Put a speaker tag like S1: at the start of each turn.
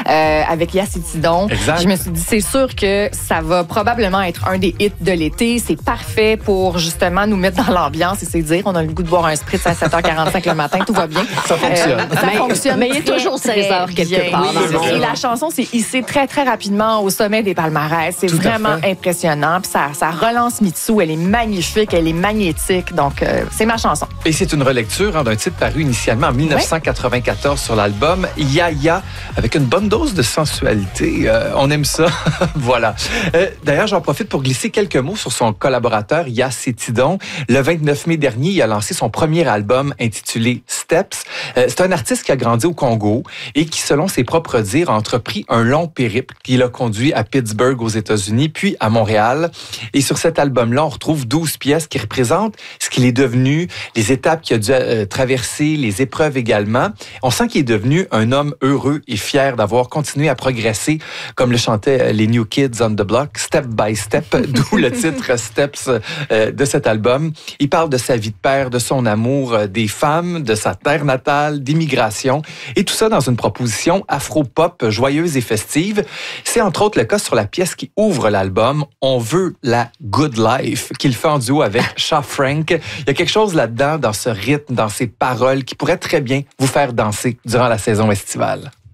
S1: avec Yacitidon.
S2: Exact.
S1: Je me suis dit, c'est sûr que ça va probablement être un des hits de l'été. C'est parfait pour justement nous mettre dans l'ambiance et c'est dire, on a le goût de boire un spritz à 7h45 le matin, tout va bien.
S2: Ça fonctionne.
S1: Ça fonctionne.
S3: Mais il est toujours 16h quelque part.
S1: Et la chanson s'est hissée très, très rapidement au sommet des palmarès. C'est vraiment impressionnant. Puis ça relance Mitsou. Elle est magnifique, elle est magnétique. Donc, c'est ma chanson.
S2: Et c'est une relecture d'un titre paru initialement en 1994 sur l'album Ya, avec une bonne dose de sensualité. On aime ça. Voilà. D'ailleurs, j'en profite pour glisser quelques mots sur son collaborateur Yacitidon. Le 29 mai dernier, il a lancé son premier album intitulé Steps. C'est un artiste qui a grandi au Congo et qui, selon ses propres dires, a entrepris un long périple qui l'a conduit à Pittsburgh aux États-Unis, puis à Montréal. Et sur cet album-là, on retrouve 12 pièces qui représentent ce qu'il est devenu, les étapes qu'il a dû traverser, les épreuves également. On sent qu'il est devenu un homme heureux et fier d'avoir continué à progresser, comme le chantaient les New Kids on the Block, step by step, d'où le titre Steps de cet album. Il parle de sa vie de père, de son amour des femmes, de sa terre natale, d'immigration, et tout ça dans une proposition afro-pop joyeuse et festive. C'est entre autres le cas sur la pièce qui ouvre l'album, On veut la good life, qu'il fait en duo avec Cha Frank. Il y a quelque chose là-dedans, dans ce rythme, dans ces paroles, qui pourrait très bien vous faire danser durant la saison estivale.